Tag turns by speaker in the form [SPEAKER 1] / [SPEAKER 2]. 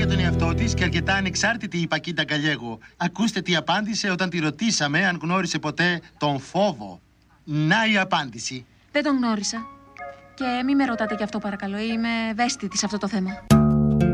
[SPEAKER 1] τον εαυτό της και αρκετά ανεξάρτητη η Πακίτα Γκαλιέγο. Ακούστε τι απάντησε όταν τη ρωτήσαμε αν γνώρισε ποτέ τον φόβο. Να η απάντηση.
[SPEAKER 2] Δεν τον γνώρισα. Και μη με ρωτάτε γι' αυτό παρακαλώ, είμαι ευαίσθητη σε αυτό το θέμα.